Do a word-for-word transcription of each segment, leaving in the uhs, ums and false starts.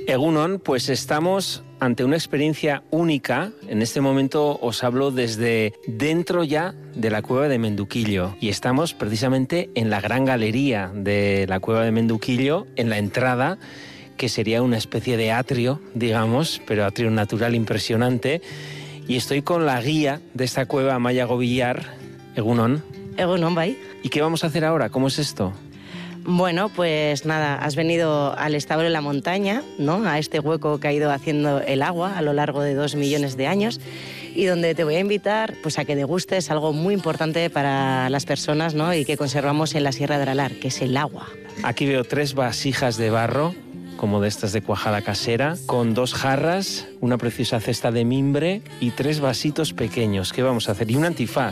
Egunon, pues estamos ante una experiencia única. En este momento os hablo desde dentro ya de la cueva de Menduquillo y estamos precisamente en la gran galería de la cueva de Menduquillo, en la entrada, que sería una especie de atrio, digamos, pero atrio natural impresionante. Y estoy con la guía de esta cueva, Amaia Gobillar. Egunon. Egunon, bai. ¿Y qué vamos a hacer ahora? ¿Cómo es esto? Bueno, pues nada, has venido al establo de la montaña, ¿no? A este hueco que ha ido haciendo el agua a lo largo de dos millones de años y donde te voy a invitar pues, a que degustes algo muy importante para las personas, ¿no? Y que conservamos en la Sierra de Aralar, que es el agua. Aquí veo tres vasijas de barro, como de estas de cuajada casera, con dos jarras, una preciosa cesta de mimbre y tres vasitos pequeños. ¿Qué vamos a hacer? Y un antifaz.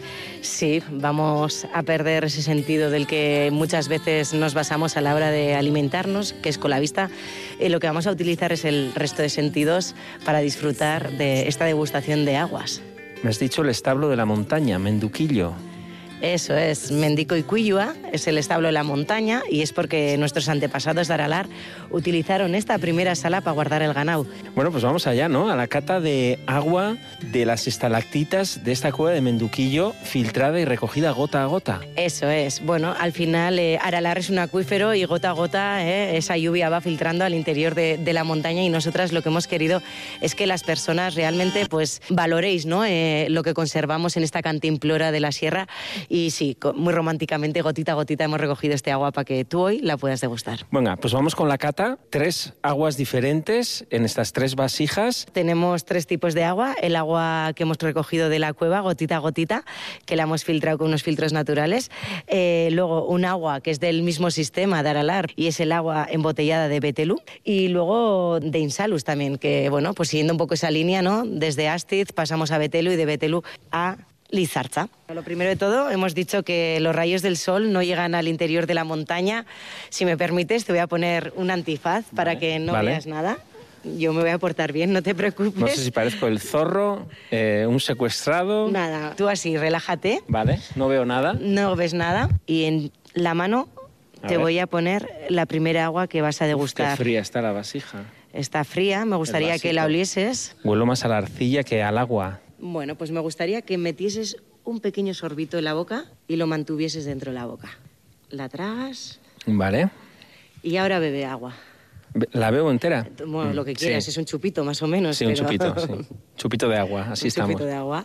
Sí, vamos a perder ese sentido del que muchas veces nos basamos a la hora de alimentarnos, que es con la vista. Eh, lo que vamos a utilizar es el resto de sentidos para disfrutar de esta degustación de aguas. Me has dicho el establo de la montaña, Menduquillo. Eso es, Mendico y Cuillua, es el establo de la montaña y es porque nuestros antepasados de Aralar utilizaron esta primera sala para guardar el ganado. Bueno, pues vamos allá, ¿no? A la cata de agua de las estalactitas de esta cueva de Menduquillo, filtrada y recogida gota a gota. Eso es. Bueno, al final eh, Aralar es un acuífero y gota a gota eh, esa lluvia va filtrando al interior de, de la montaña y nosotras lo que hemos querido es que las personas realmente pues valoréis, ¿no? eh, lo que conservamos en esta cantimplora de la sierra. Y sí, muy románticamente, gotita a gotita, hemos recogido este agua para que tú hoy la puedas degustar. Venga, pues vamos con la cata. Tres aguas diferentes en estas tres vasijas. Tenemos tres tipos de agua. El agua que hemos recogido de la cueva, gotita a gotita, que la hemos filtrado con unos filtros naturales. Eh, luego un agua que es del mismo sistema de Aralar y es el agua embotellada de Betelú. Y luego de Insalus también, que bueno, pues siguiendo un poco esa línea, ¿no? Desde Astiz pasamos a Betelú y de Betelú a Lizartza. Lo primero de todo, hemos dicho que los rayos del sol no llegan al interior de la montaña. Si me permites, te voy a poner un antifaz vale, para que no vale. veas nada. Yo me voy a portar bien, no te preocupes. No sé si parezco el zorro, eh, un secuestrado. Nada, tú así, relájate. Vale, no veo nada. No ves nada. Y en la mano a te ver. voy a poner la primera agua que vas a degustar. Uf, qué fría está la vasija. Está fría, me gustaría que la olieses. Huelo más a la arcilla que al agua. Bueno, pues me gustaría que metieses un pequeño sorbito en la boca y lo mantuvieses dentro de la boca. La tragas. Vale. Y ahora bebe agua. ¿La bebo entera? Bueno, lo que quieras, sí. Es un chupito más o menos. Sí, pero... un chupito, sí. Chupito de agua, así un estamos. Un chupito de agua.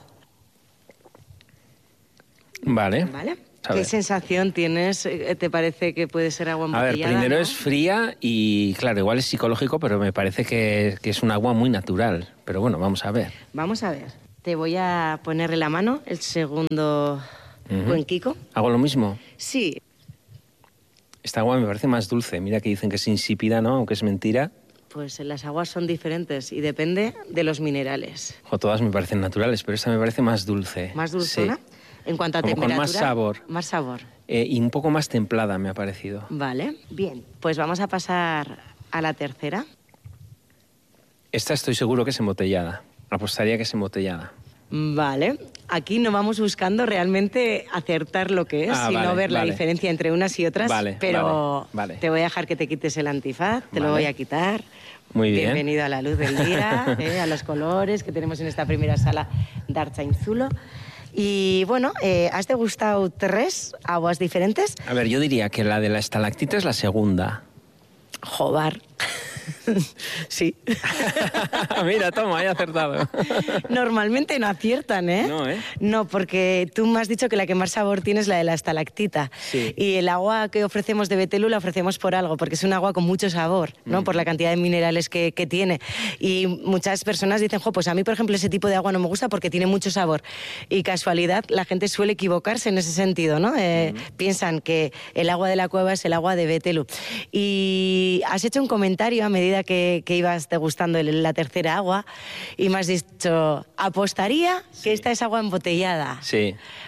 Vale. Vale. ¿Qué sensación tienes? ¿Te parece que puede ser agua embotellada? A ver, primero ¿no? es fría y, claro, igual es psicológico, pero me parece que, que es un agua muy natural. Pero bueno, vamos a ver. Vamos a ver. Te voy a poner en la mano el segundo uh-huh. cuenquico. ¿Hago lo mismo? Sí. Esta agua me parece más dulce. Mira que dicen que es insípida, ¿no? Aunque es mentira. Pues las aguas son diferentes y depende de los minerales. O todas me parecen naturales, pero esta me parece más dulce. ¿Más dulzona? Sí. En cuanto a Como temperatura. Con más sabor. Más sabor. Eh, y un poco más templada me ha parecido. Vale, bien. Pues vamos a pasar a la tercera. Esta estoy seguro que es embotellada. Apostaría que es embotellada. Vale. Aquí no vamos buscando realmente acertar lo que es, ah, sino vale, ver vale. la diferencia entre unas y otras. Vale, pero vale, vale. te voy a dejar que te quites el antifaz, te vale. lo voy a quitar. Muy bien. Bienvenido a la luz del día, eh, a los colores que tenemos en esta primera sala de Artzainzulo. Y bueno, eh, ¿has degustado tres aguas diferentes? A ver, yo diría que la de la estalactita es la segunda. Jobar. Sí. Mira, toma, he acertado. Normalmente no aciertan, ¿eh? No, ¿eh? No, porque tú me has dicho que la que más sabor tiene es la de la estalactita. Sí. Y el agua que ofrecemos de Betelú la ofrecemos por algo, porque es un agua con mucho sabor, ¿no? Mm. Por la cantidad de minerales que, que tiene. Y muchas personas dicen, jo, pues a mí, por ejemplo, ese tipo de agua no me gusta porque tiene mucho sabor. Y casualidad, la gente suele equivocarse en ese sentido, ¿no? Eh, mm. Piensan que el agua de la cueva es el agua de Betelú. Y has hecho un comentario a medida que, que ibas degustando la tercera agua y me has dicho, apostaría sí. que esta es agua embotellada. Sí.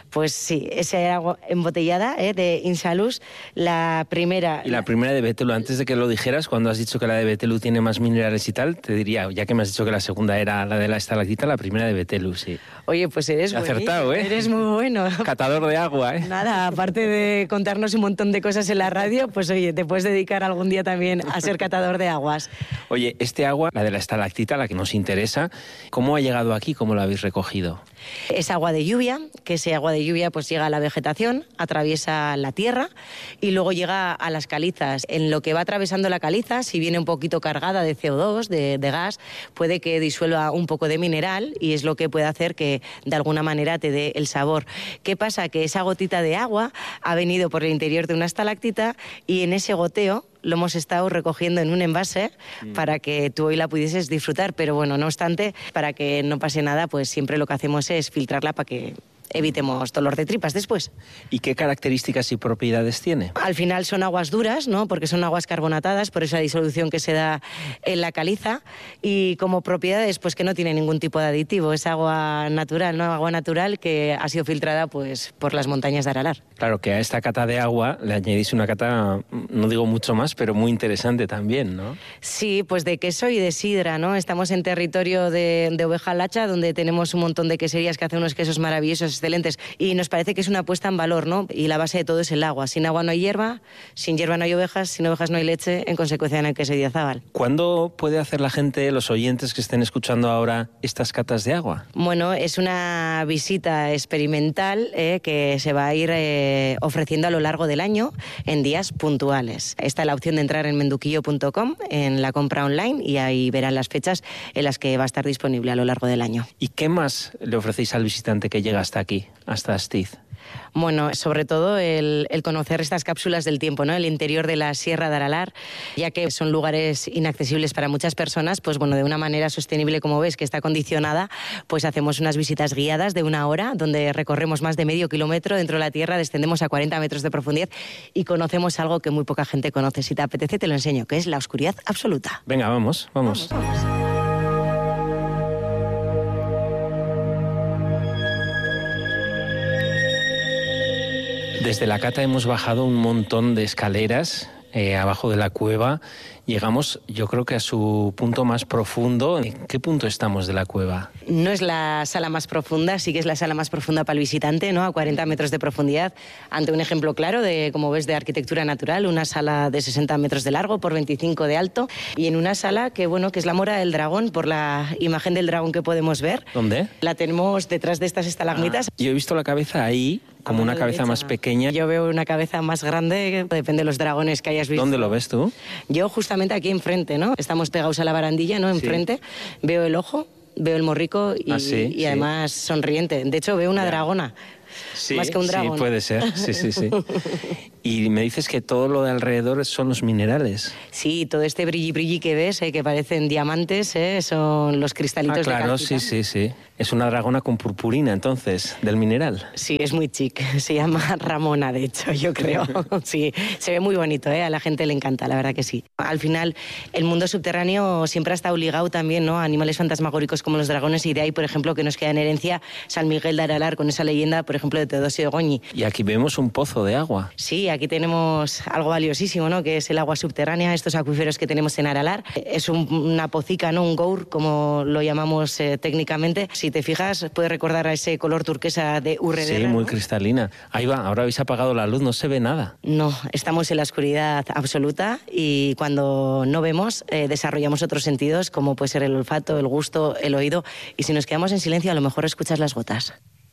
Pues sí, esa agua embotellada ¿eh? de Insalus, la primera... Y la primera de Betelú, antes de que lo dijeras, cuando has dicho que la de Betelú tiene más minerales y tal, te diría, ya que me has dicho que la segunda era la de la estalactita, la primera de Betelú, sí. Oye, pues eres He acertado, ¿eh? Eres muy bueno. Catador de agua, ¿eh? Nada, aparte de contarnos un montón de cosas en la radio, pues oye, te puedes dedicar algún día también a ser catador de aguas. Oye, este agua, la de la estalactita, la que nos interesa, ¿cómo ha llegado aquí? ¿Cómo la habéis recogido? Es agua de lluvia, que ese agua de lluvia pues llega a la vegetación, atraviesa la tierra y luego llega a las calizas. En lo que va atravesando la caliza, si viene un poquito cargada de C O dos, de, de gas, puede que disuelva un poco de mineral y es lo que puede hacer que de alguna manera te dé el sabor. ¿Qué pasa? Que esa gotita de agua ha venido por el interior de una estalactita y en ese goteo lo hemos estado recogiendo en un envase mm. para que tú hoy la pudieses disfrutar, pero bueno, no obstante, para que no pase nada, pues siempre lo que hacemos es filtrarla para que evitemos dolor de tripas después. ¿Y qué características y propiedades tiene? Al final son aguas duras, ¿no? Porque son aguas carbonatadas por esa disolución que se da en la caliza y como propiedades pues que no tiene ningún tipo de aditivo, es agua natural, ¿no? Agua natural que ha sido filtrada pues por las montañas de Aralar. Claro que a esta cata de agua le añadís una cata, no digo mucho más, pero muy interesante también, ¿no? Sí, pues de queso y de sidra, ¿no? Estamos en territorio de, de Oveja Lacha, donde tenemos un montón de queserías que hacen unos quesos maravillosos, excelentes, y nos parece que es una puesta en valor, ¿no? Y la base de todo es el agua. Sin agua no hay hierba, sin hierba no hay ovejas, sin ovejas no hay leche, en consecuencia no hay queso de Idiazábal. ¿Cuándo puede hacer la gente, los oyentes que estén escuchando ahora, estas catas de agua? Bueno, es una visita experimental eh, que se va a ir eh, ofreciendo a lo largo del año en días puntuales. Está la opción de entrar en menduquillo punto com, en la compra online, y ahí verán las fechas en las que va a estar disponible a lo largo del año. ¿Y qué más le ofrecéis al visitante que llega hasta aquí, hasta Astiz? Bueno, sobre todo el, el conocer estas cápsulas del tiempo, ¿no? El interior de la Sierra de Aralar, ya que son lugares inaccesibles para muchas personas, pues bueno, de una manera sostenible, como ves, que está condicionada, pues hacemos unas visitas guiadas de una hora, donde recorremos más de medio kilómetro dentro de la tierra, descendemos a cuarenta metros de profundidad y conocemos algo que muy poca gente conoce. Si te apetece, te lo enseño, que es la oscuridad absoluta. Venga, vamos, vamos. vamos, vamos. Desde la cata hemos bajado un montón de escaleras eh, abajo de la cueva. Llegamos, yo creo que a su punto más profundo. ¿En qué punto estamos de la cueva? No es la sala más profunda, sí que es la sala más profunda para el visitante, ¿no? A cuarenta metros de profundidad, ante un ejemplo claro de, como ves, de arquitectura natural, una sala de sesenta metros de largo por veinticinco de alto, y en una sala que, bueno, que es la Mora del Dragón, por la imagen del dragón que podemos ver. ¿Dónde? La tenemos detrás de estas estalagmitas. Ah, yo he visto la cabeza ahí, como una cabeza más pequeña. Yo veo una cabeza más grande, depende de los dragones que hayas visto. ¿Dónde lo ves tú? Yo justamente aquí enfrente, ¿no? Estamos pegados a la barandilla, ¿no? Enfrente. Sí. Veo el ojo, veo el morrico y, ah, sí, y sí. además sonriente. De hecho, veo una ya. dragona. Sí, más que un dragón. Sí, puede ser. Sí, sí, sí. Y me dices que todo lo de alrededor son los minerales. Sí, todo este brilli brilli que ves, eh, que parecen diamantes, eh, son los cristalitos ah, claro, de calcita. sí, sí, sí. Es una dragona con purpurina, entonces, del mineral. Sí, es muy chic. Se llama Ramona, de hecho, yo creo. Sí, se ve muy bonito, ¿eh? A la gente le encanta, la verdad que sí. Al final, el mundo subterráneo siempre ha estado ligado también, ¿no? A animales fantasmagóricos como los dragones, y de ahí, por ejemplo, que nos queda en herencia San Miguel de Aralar con esa leyenda, por ejemplo, de Teodosio de Goñi. Y aquí vemos un pozo de agua. Sí, aquí tenemos algo valiosísimo, ¿no? Que es el agua subterránea, estos acuíferos que tenemos en Aralar. Es un, una pocica, ¿no? Un gour, como lo llamamos eh, técnicamente. Si te fijas, puede recordar a ese color turquesa de Urredera. Sí, muy ¿no? cristalina. Ahí va, ahora habéis apagado la luz, no se ve nada. No, estamos en la oscuridad absoluta y cuando no vemos, eh, desarrollamos otros sentidos, como puede ser el olfato, el gusto, el oído. Y si nos quedamos en silencio, a lo mejor escuchas las gotas.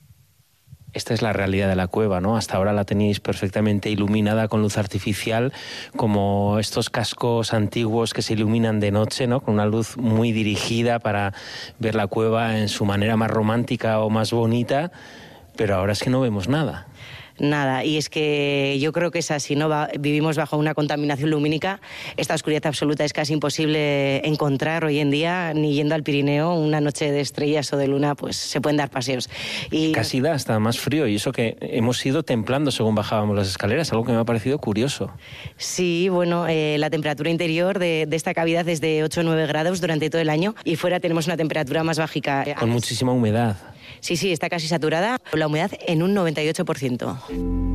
Esta es la realidad de la cueva, ¿no? Hasta ahora la teníais perfectamente iluminada con luz artificial, como estos cascos antiguos que se iluminan de noche, ¿no? Con una luz muy dirigida para ver la cueva en su manera más romántica o más bonita, pero ahora es que no vemos nada. Nada, y es que yo creo que es así, ¿no? Va, vivimos bajo una contaminación lumínica. Esta oscuridad absoluta es casi imposible encontrar hoy en día, ni yendo al Pirineo, una noche de estrellas o de luna, pues se pueden dar paseos. Y casi da hasta más frío, y eso que hemos ido templando según bajábamos las escaleras, algo que me ha parecido curioso. Sí, bueno, eh, la temperatura interior de, de esta cavidad es de ocho o nueve grados durante todo el año, y fuera tenemos una temperatura más bajica. Con muchísima humedad. Sí, sí, está casi saturada, la humedad en un noventa y ocho por ciento.